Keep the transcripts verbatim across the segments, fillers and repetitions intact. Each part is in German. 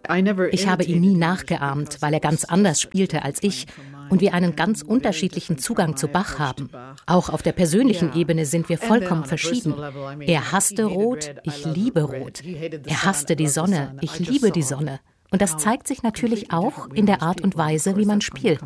Ich habe ihn nie nachgeahmt, weil er ganz anders spielte als ich und wir einen ganz unterschiedlichen Zugang zu Bach haben. Auch auf der persönlichen Ebene sind wir vollkommen verschieden. Er hasste Rot, ich liebe Rot. Er hasste die Sonne, ich liebe die Sonne. Und das zeigt sich natürlich auch in der Art und Weise, wie man spielt.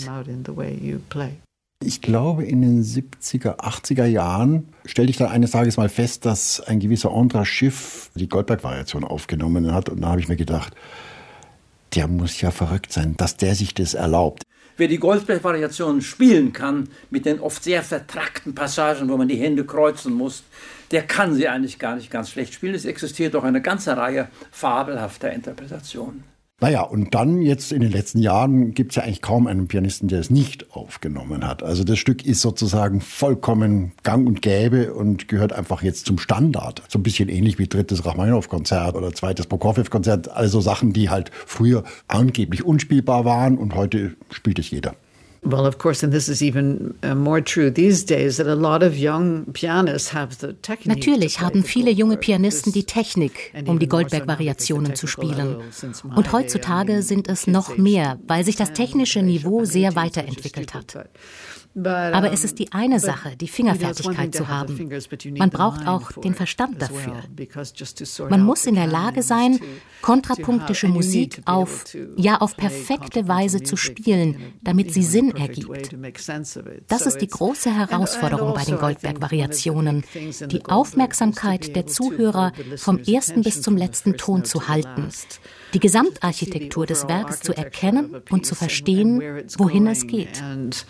Ich glaube, in den siebziger, achtziger Jahren stellte ich dann eines Tages mal fest, dass ein gewisser Andras Schiff die Goldberg-Variation aufgenommen hat. Und da habe ich mir gedacht, der muss ja verrückt sein, dass der sich das erlaubt. Wer die Goldberg-Variationen spielen kann, mit den oft sehr vertrackten Passagen, wo man die Hände kreuzen muss, der kann sie eigentlich gar nicht ganz schlecht spielen. Es existiert doch eine ganze Reihe fabelhafter Interpretationen. Naja, und dann jetzt in den letzten Jahren gibt es ja eigentlich kaum einen Pianisten, der es nicht aufgenommen hat. Also das Stück ist sozusagen vollkommen gang und gäbe und gehört einfach jetzt zum Standard. So ein bisschen ähnlich wie drittes Rachmaninow-Konzert oder zweites Prokofjew-Konzert. Also Sachen, die halt früher angeblich unspielbar waren und heute spielt es jeder. Well, of course, and this is even uh, more true these days, that a lot of young pianists have the technique. Natürlich haben viele junge Pianisten die Technik, um die Goldberg-Variationen zu spielen. Und heutzutage sind es noch mehr, weil sich das technische Niveau sehr weiterentwickelt hat. Aber es ist die eine Sache, die Fingerfertigkeit zu haben. Man braucht auch den Verstand dafür. Man muss in der Lage sein, kontrapunktische Musik auf, ja, auf perfekte Weise zu spielen, damit sie Sinn ergibt. Das ist die große Herausforderung bei den Goldberg-Variationen, die Aufmerksamkeit der Zuhörer vom ersten bis zum letzten Ton zu halten, die Gesamtarchitektur des Werks zu erkennen und zu verstehen, wohin es geht.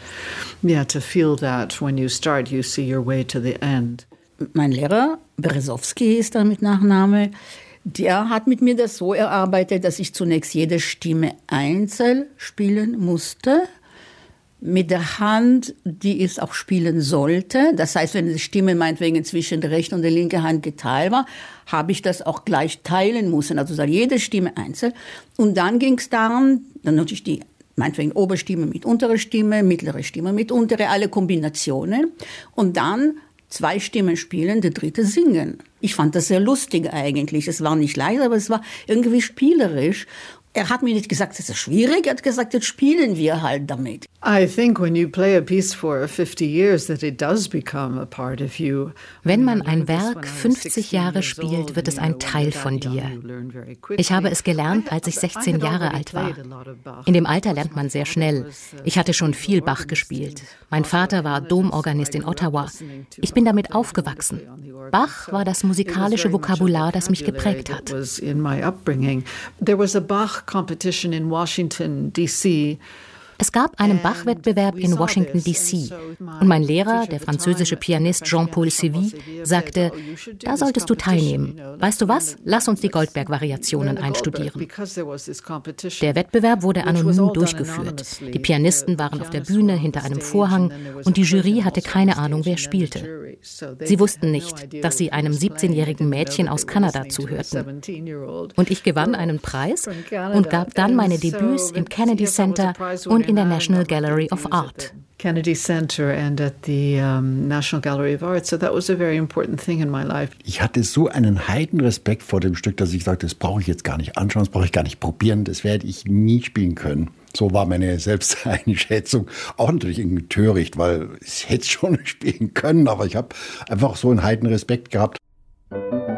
Mein Lehrer, Berezowski ist er mit Nachname, der hat mit mir das so erarbeitet, dass ich zunächst jede Stimme einzeln spielen musste, mit der Hand, die es auch spielen sollte. Das heißt, wenn die Stimme meinetwegen zwischen der rechten und der linken Hand geteilt war, habe ich das auch gleich teilen müssen. Also jede Stimme einzeln. Und dann ging es darum, dann natürlich die meinetwegen Oberstimme mit unterer Stimme, mittlere Stimme mit untere, alle Kombinationen. Und dann zwei Stimmen spielen, die dritte singen. Ich fand das sehr lustig eigentlich. Es war nicht leicht, aber es war irgendwie spielerisch. Er hat mir nicht gesagt, das ist schwierig, er hat gesagt, jetzt spielen wir halt damit. I think when you play a piece for fifty years that it does become a part of you. Wenn man ein Werk fünfzig Jahre spielt, wird es ein Teil von dir. Ich habe es gelernt, als ich sechzehn Jahre alt war. In dem Alter lernt man sehr schnell. Ich hatte schon viel Bach gespielt. Mein Vater war Domorganist in Ottawa. Ich bin damit aufgewachsen. Bach war das musikalische Vokabular, das mich geprägt hat. There was a Bach competition in Washington, D C. Es gab einen Bach-Wettbewerb in Washington, D C und mein Lehrer, der französische Pianist Jean-Paul Sévy, sagte, da solltest du teilnehmen. Weißt du was? Lass uns die Goldberg-Variationen einstudieren. Der Wettbewerb wurde anonym durchgeführt. Die Pianisten waren auf der Bühne hinter einem Vorhang und die Jury hatte keine Ahnung, wer spielte. Sie wussten nicht, dass sie einem siebzehnjährigen Mädchen aus Kanada zuhörten. Und ich gewann einen Preis und gab dann meine Debüts im Kennedy Center und in der National Gallery of Art. Kennedy Center and at the um, National Gallery of Art. So that was a very important thing in my life. Ich hatte so einen Heidenrespekt vor dem Stück, dass ich sagte, das brauche ich jetzt gar nicht anschauen, das brauche ich gar nicht probieren, das werde ich nie spielen können. So war meine Selbsteinschätzung. Auch natürlich irgendwie töricht, weil ich hätte es schon spielen können, aber ich habe einfach so einen Heidenrespekt gehabt.